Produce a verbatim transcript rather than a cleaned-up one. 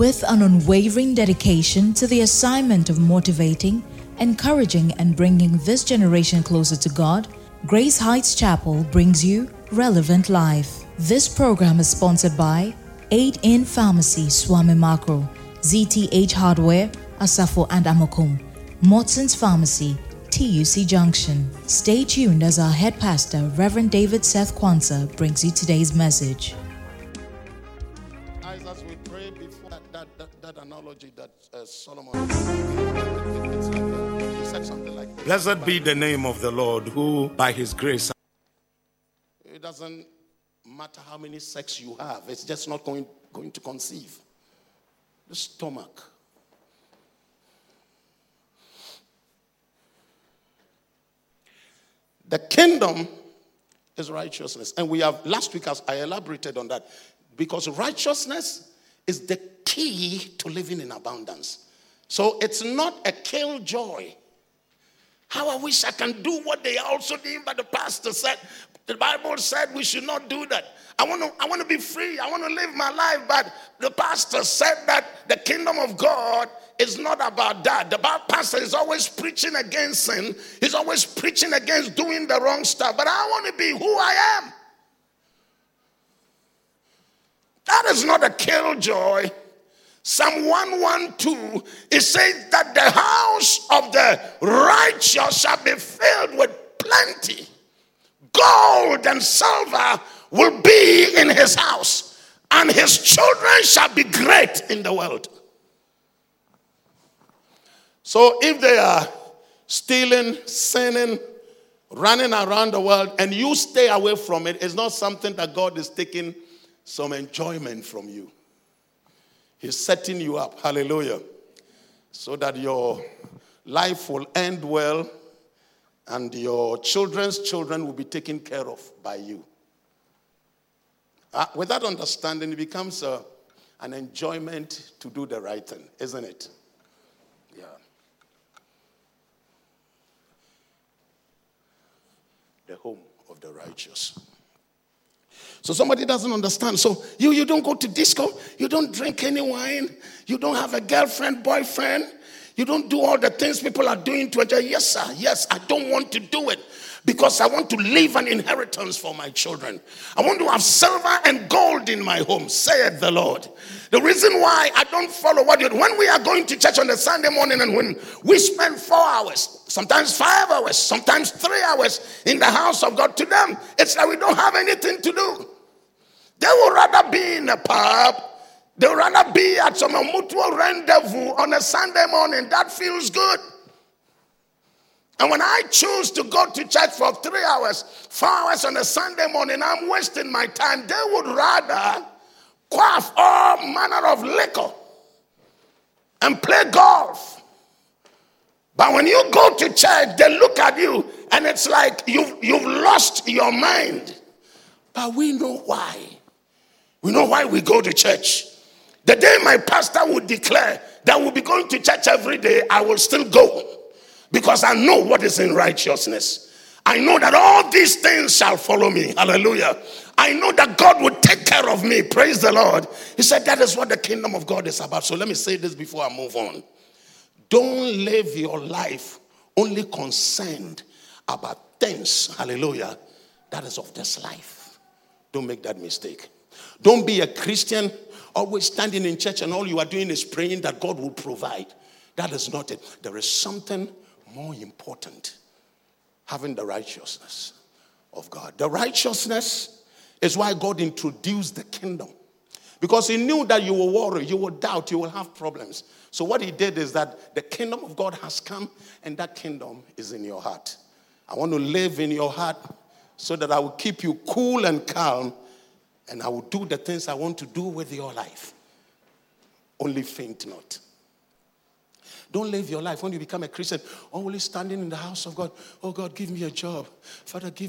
With an unwavering dedication to the assignment of motivating, encouraging, and bringing this generation closer to God, Grace Heights Chapel brings you Relevant Life. This program is sponsored by Aid in Pharmacy, Swami Macro, Z T H Hardware, Asafo and Amokum, Motson's Pharmacy, T U C Junction. Stay tuned as our head pastor, Reverend David Seth Kwanzaa, brings you today's message. As we pray before that, that, that, that analogy that uh, Solomon it's like, uh, he said something like this. Blessed be the name of the Lord, who by his grace. It doesn't matter how many sex you have, it's just not going, going to conceive. The stomach. The kingdom is righteousness. And we have, last week as I elaborated on that, because righteousness is the key to living in abundance. So it's not a killjoy. How I wish I can do what they also did, but the pastor said, the Bible said we should not do that. I want to I want to be free. I want to live my life, but the pastor said that the kingdom of God is not about that. The pastor is always preaching against sin. He's always preaching against doing the wrong stuff. But I want to be who I am. That is not a killjoy. Psalm one twelve, it says that the house of the righteous shall be filled with plenty. Gold and silver will be in his house, and his children shall be great in the world. So if they are stealing, sinning, running around the world, and you stay away from it, it's not something that God is taking some enjoyment from you. He's setting you up, hallelujah, so that your life will end well and your children's children will be taken care of by you. Uh, with that understanding, it becomes a, an enjoyment to do the right thing, isn't it? Yeah. The home of the righteous. So somebody doesn't understand. So you, you don't go to disco. You don't drink any wine. You don't have a girlfriend, boyfriend. You don't do all the things people are doing to enjoy. Yes, sir. Yes, I don't want to do it because I want to leave an inheritance for my children. I want to have silver and gold in my home, saith the Lord. The reason why I don't follow what you do, when we are going to church on a Sunday morning and when we spend four hours, sometimes five hours, sometimes three hours in the house of God, to them, it's like we don't have anything to do. They would rather be in a pub. They would rather be at some mutual rendezvous on a Sunday morning. That feels good. And when I choose to go to church for three hours, four hours on a Sunday morning, I'm wasting my time. They would rather quaff all manner of liquor and play golf. But when you go to church, they look at you and it's like you've, you've lost your mind. But we know why. We know why we go to church. The day my pastor would declare that we'll be going to church every day, I will still go. Because I know what is in righteousness. I know that all these things shall follow me. Hallelujah. I know that God will take care of me. Praise the Lord. He said that is what the kingdom of God is about. So let me say this before I move on. Don't live your life only concerned about things. Hallelujah. That is of this life. Don't make that mistake. Don't be a Christian always standing in church and all you are doing is praying that God will provide. That is not it. There is something more important. Having the righteousness of God. The righteousness is why God introduced the kingdom. Because he knew that you will worry, you will doubt, you will have problems. So what he did is that the kingdom of God has come and that kingdom is in your heart. I want to live in your heart so that I will keep you cool and calm and I will do the things I want to do with your life. Only faint not. Don't live your life when you become a Christian, always standing in the house of God. Oh God, give me a job. Father, give